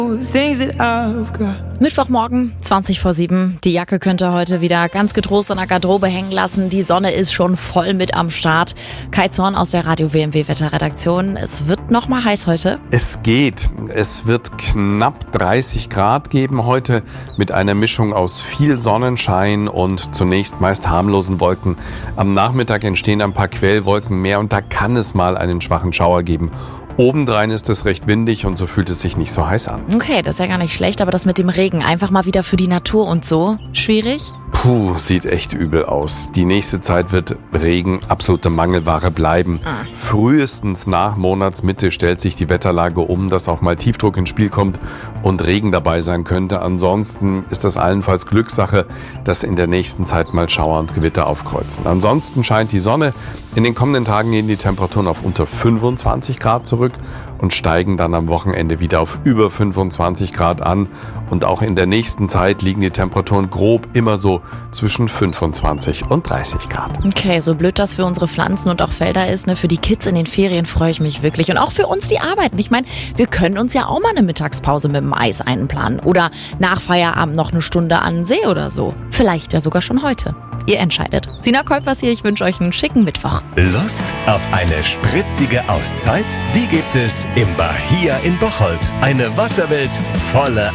Mittwochmorgen, 6:20. Die Jacke könnt ihr heute wieder ganz getrost an der Garderobe hängen lassen. Die Sonne ist schon voll mit am Start. Kai Zorn aus der Radio WMW Wetterredaktion. Es wird noch mal heiß heute. Es geht. Es wird knapp 30 Grad geben heute mit einer Mischung aus viel Sonnenschein und zunächst meist harmlosen Wolken. Am Nachmittag entstehen ein paar Quellwolken mehr und da kann es mal einen schwachen Schauer geben. Obendrein ist es recht windig und so fühlt es sich nicht so heiß an. Okay, das ist ja gar nicht schlecht, aber das mit dem Regen, einfach mal wieder für die Natur und so, schwierig? Sieht echt übel aus. Die nächste Zeit wird Regen absolute Mangelware bleiben. Frühestens nach Monatsmitte stellt sich die Wetterlage um, dass auch mal Tiefdruck ins Spiel kommt und Regen dabei sein könnte. Ansonsten ist das allenfalls Glückssache, dass in der nächsten Zeit mal Schauer und Gewitter aufkreuzen. Ansonsten scheint die Sonne. In den kommenden Tagen gehen die Temperaturen auf unter 25 Grad zurück und steigen dann am Wochenende wieder auf über 25 Grad an. Und auch in der nächsten Zeit liegen die Temperaturen grob immer so zwischen 25 und 30 Grad. Okay, so blöd das für unsere Pflanzen und auch Felder ist, ne? Für die Kids in den Ferien freue ich mich wirklich. Und auch für uns die Arbeiten. Ich meine, wir können uns ja auch mal eine Mittagspause mit dem Eis einplanen. Oder nach Feierabend noch eine Stunde an den See oder so. Vielleicht ja sogar schon heute. Ihr entscheidet. Sina Käufers hier, ich wünsche euch einen schicken Mittwoch. Lust auf eine spritzige Auszeit? Die gibt es im Bahia in Bocholt. Eine Wasserwelt voller